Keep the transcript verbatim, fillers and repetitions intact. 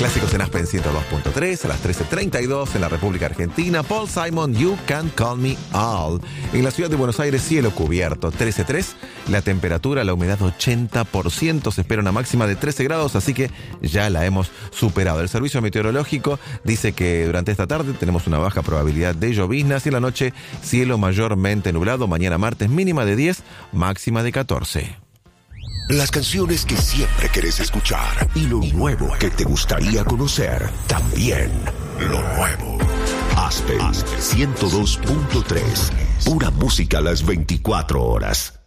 Clásicos en Aspen ciento dos punto tres, a las trece treinta y dos en la República Argentina. Paul Simon, You Can Call Me All. En la ciudad de Buenos Aires, cielo cubierto, trece tres. La temperatura, la humedad ochenta por ciento. Se espera una máxima de trece grados, así que ya la hemos superado. El servicio meteorológico dice que durante esta tarde tenemos una baja probabilidad de lloviznas y en la noche cielo mayormente nublado. Mañana martes mínima de diez, máxima de catorce. Las canciones que siempre querés escuchar y lo nuevo que te gustaría conocer. También lo nuevo. Aspen ciento dos punto tres. Pura música a las veinticuatro horas.